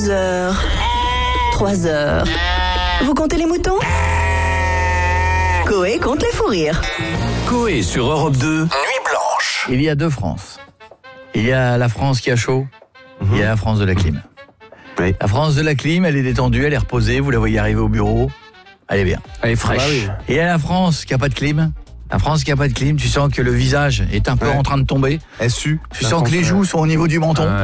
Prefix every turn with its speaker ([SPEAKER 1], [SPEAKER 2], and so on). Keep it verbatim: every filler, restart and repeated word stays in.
[SPEAKER 1] Deux heures. Trois heures. Vous comptez les moutons ? Coé compte les fous rires.
[SPEAKER 2] Coé sur Europe deux, Nuit Blanche.
[SPEAKER 3] Il y a deux France. Il y a la France qui a chaud, mmh. il y a la France de la clim.
[SPEAKER 4] Oui.
[SPEAKER 3] La France de la clim, elle est détendue, elle est reposée, vous la voyez arriver au bureau, elle est bien.
[SPEAKER 2] Elle est fraîche.
[SPEAKER 4] Ah bah oui.
[SPEAKER 3] Et il y a la France qui n'a pas de clim. La France qui n'a pas de clim, tu sens que le visage est un peu
[SPEAKER 4] ouais.
[SPEAKER 3] en train de tomber.
[SPEAKER 4] S U.
[SPEAKER 3] Tu sens que les joues sont au niveau du menton.
[SPEAKER 4] Euh...